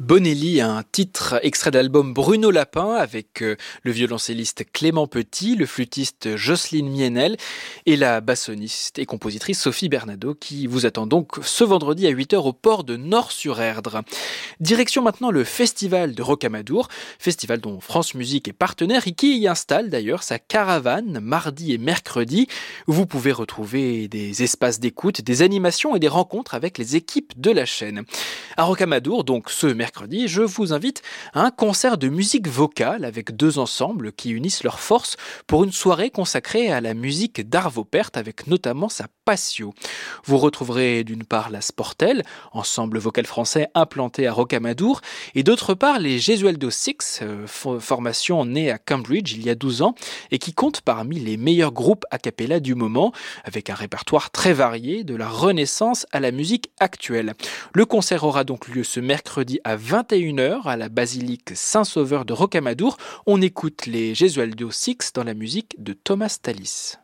Bonelli, un titre extrait d'album Bruno Lapin avec le violoncelliste Clément Petit, le flûtiste Jocelyne Mienel et la bassoniste et compositrice Sophie Bernado qui vous attend donc ce vendredi à 8h au port de Nort-sur-Erdre. Direction maintenant le festival de Rocamadour, festival dont France Musique est partenaire et qui y installe d'ailleurs sa caravane mardi et mercredi où vous pouvez retrouver des espaces d'écoute, des animations et des rencontres avec les équipes de la chaîne. À Rocamadour, donc ce mercredi, je vous invite à un concert de musique vocale avec deux ensembles qui unissent leurs forces pour une soirée consacrée à la musique d'Arvo Pärt avec notamment sa Passio. Vous retrouverez d'une part la Sportel, ensemble vocal français implanté à Rocamadour, et d'autre part les Gesualdo Six, formation née à Cambridge il y a 12 ans et qui compte parmi les meilleurs groupes a cappella du moment, avec un répertoire très varié de la Renaissance à la musique actuelle. Le concert aura donc lieu ce mercredi à 21h à la basilique Saint-Sauveur de Rocamadour. On écoute les Gesualdo Six dans la musique de Thomas Tallis.